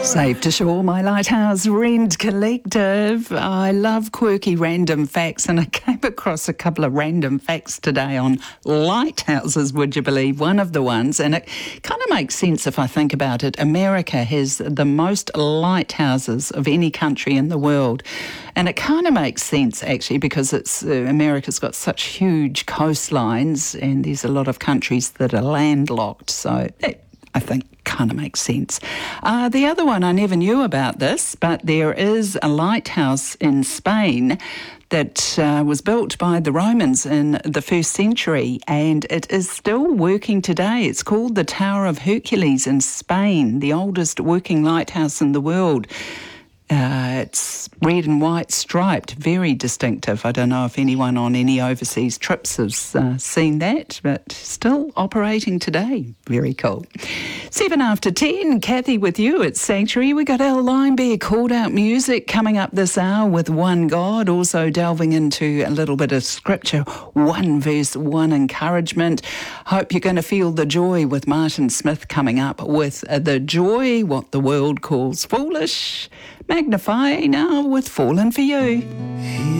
Safe to shore, my Lighthouse Rent Collective. I love quirky random facts, and I came across a couple of random facts today on lighthouses, would you believe? One of the ones, and it kind of makes sense if I think about it. America has the most lighthouses of any country in the world. And it kind of makes sense, actually, because America's got such huge coastlines, and there's a lot of countries that are landlocked. So I think kind of makes sense. The other one, I never knew about this, but there is a lighthouse in Spain that was built by the Romans in the 1st century, and it is still working today. It's called the Tower of Hercules in Spain, the oldest working lighthouse in the world. It's red and white striped, very distinctive. I don't know if anyone on any overseas trips has seen that, but still operating today. Very cool. 7 after 10, Kathy with you at Sanctuary. We got our Line Bear called out music coming up this hour with One God, also delving into a little bit of scripture, 1 verse 1 encouragement. Hope you're going to feel the joy with Martin Smith coming up with The Joy, What the World Calls Foolish. Magnify now with Fallen for You.